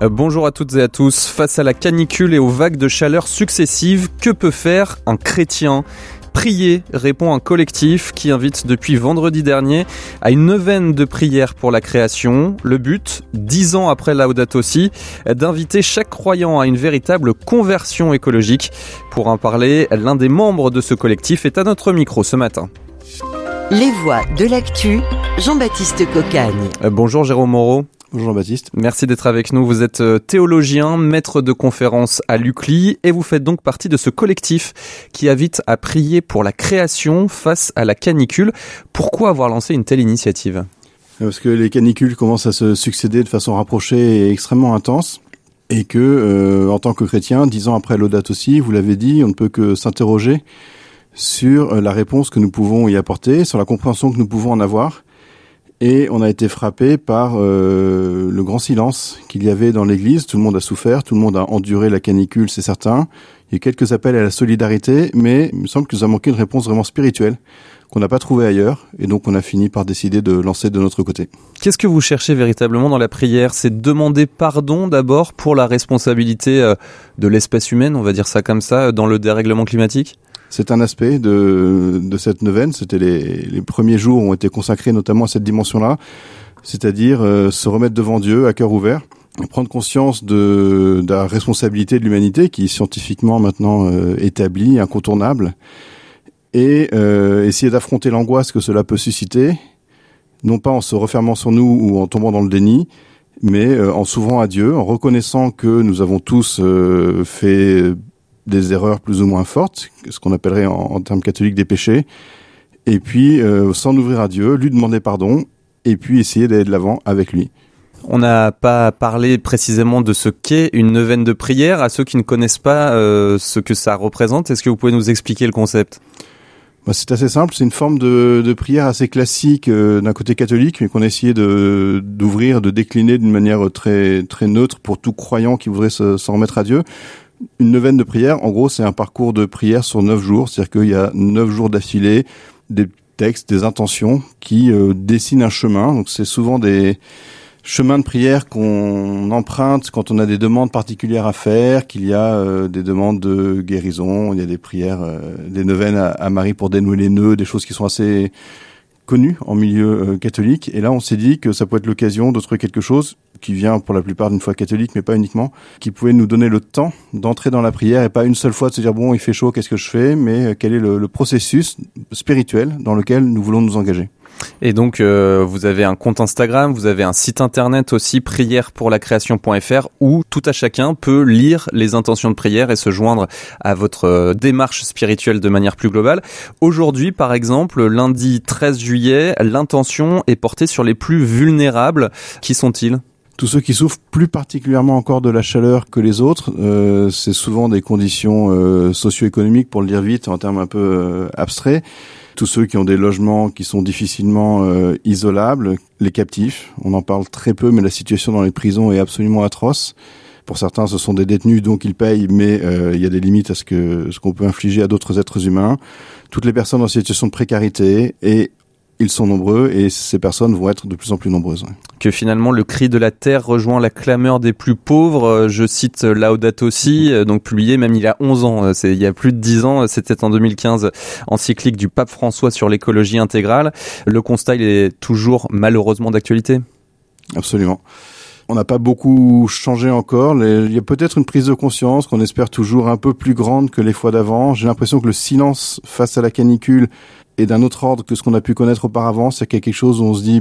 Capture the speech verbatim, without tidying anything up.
Euh, bonjour à toutes et à tous. Face à la canicule et aux vagues de chaleur successives, que peut faire un chrétien ? Prier, répond un collectif qui invite depuis vendredi dernier à une neuvaine de prières pour la création. Le but, dix ans après Laudato Si, d'inviter chaque croyant à une véritable conversion écologique. Pour en parler, l'un des membres de ce collectif est à notre micro ce matin. Les voix de l'actu, Jean-Baptiste Cocagne. Euh, bonjour Jérôme Moreau. Bonjour Jean-Baptiste. Merci d'être avec nous. Vous êtes théologien, maître de conférence à l'U C L I et vous faites donc partie de ce collectif qui invite à prier pour la création face à la canicule. Pourquoi avoir lancé une telle initiative ? Parce que les canicules commencent à se succéder de façon rapprochée et extrêmement intense et que, euh, en tant que chrétien, dix ans après Laudato Si, vous l'avez dit, on ne peut que s'interroger sur la réponse que nous pouvons y apporter, sur la compréhension que nous pouvons en avoir. Et on a été frappé par euh, le grand silence qu'il y avait dans l'Église. Tout le monde a souffert, tout le monde a enduré la canicule, c'est certain. Il y a eu quelques appels à la solidarité, mais il me semble que nous avons manqué une réponse vraiment spirituelle qu'on n'a pas trouvée ailleurs. Et donc on a fini par décider de lancer de notre côté. Qu'est-ce que vous cherchez véritablement dans la prière ? C'est demander pardon d'abord pour la responsabilité euh, de l'espèce humaine, on va dire ça comme ça, dans le dérèglement climatique ? C'est un aspect de, de cette neuvaine. C'était les, les premiers jours ont été consacrés notamment à cette dimension-là, c'est-à-dire euh, se remettre devant Dieu à cœur ouvert, et prendre conscience de, de la responsabilité de l'humanité qui est scientifiquement maintenant euh, établie, incontournable, et euh, essayer d'affronter l'angoisse que cela peut susciter, non pas en se refermant sur nous ou en tombant dans le déni, mais euh, en s'ouvrant à Dieu, en reconnaissant que nous avons tous euh, fait des erreurs plus ou moins fortes, ce qu'on appellerait en, en termes catholiques des péchés, et puis euh, s'en ouvrir à Dieu, lui demander pardon, et puis essayer d'aller de l'avant avec lui. On n'a pas parlé précisément de ce qu'est une neuvaine de prière. À ceux qui ne connaissent pas euh, ce que ça représente, est-ce que vous pouvez nous expliquer le concept ? Bah, c'est assez simple, c'est une forme de, de prière assez classique euh, d'un côté catholique, mais qu'on a essayé de, d'ouvrir, de décliner d'une manière très, très neutre pour tout croyant qui voudrait se, s'en remettre à Dieu. Une neuvaine de prière, en gros, c'est un parcours de prière sur neuf jours, c'est-à-dire qu'il y a neuf jours d'affilée, des textes, des intentions qui euh, dessinent un chemin. Donc c'est souvent des chemins de prière qu'on emprunte quand on a des demandes particulières à faire, qu'il y a euh, des demandes de guérison, il y a des prières, euh, des neuvaines à, à Marie pour dénouer les nœuds, des choses qui sont assez connues en milieu euh, catholique. Et là, on s'est dit que ça peut être l'occasion de trouver quelque chose qui vient pour la plupart d'une foi catholique, mais pas uniquement, qui pouvait nous donner le temps d'entrer dans la prière et pas une seule fois de se dire bon, il fait chaud, qu'est-ce que je fais, mais quel est le, le processus spirituel dans lequel nous voulons nous engager. Et donc, euh, vous avez un compte Instagram, vous avez un site internet aussi, prière pour la création point f r, où tout à chacun peut lire les intentions de prière et se joindre à votre euh, démarche spirituelle de manière plus globale. Aujourd'hui, par exemple, lundi treize juillet, l'intention est portée sur les plus vulnérables. Qui sont-ils ? Tous ceux qui souffrent plus particulièrement encore de la chaleur que les autres, euh, c'est souvent des conditions euh, socio-économiques, pour le dire vite, en termes un peu euh, abstraits. Tous ceux qui ont des logements qui sont difficilement euh, isolables, les captifs, on en parle très peu, mais la situation dans les prisons est absolument atroce. Pour certains, ce sont des détenus, donc ils payent, mais euh, il y a des limites à ce que ce qu'on peut infliger à d'autres êtres humains. Toutes les personnes en situation de précarité, et ils sont nombreux, et ces personnes vont être de plus en plus nombreuses. Que finalement le cri de la terre rejoint la clameur des plus pauvres. Je cite Laudato Si, donc publié même il y a onze ans, c'est il y a plus de dix ans, c'était en deux mille quinze, encyclique du pape François sur l'écologie intégrale. Le constat, il est toujours malheureusement d'actualité. Absolument. On n'a pas beaucoup changé encore. Il y a peut-être une prise de conscience qu'on espère toujours un peu plus grande que les fois d'avant. J'ai l'impression que le silence face à la canicule est d'un autre ordre que ce qu'on a pu connaître auparavant. C'est qu'il y a quelque chose où on se dit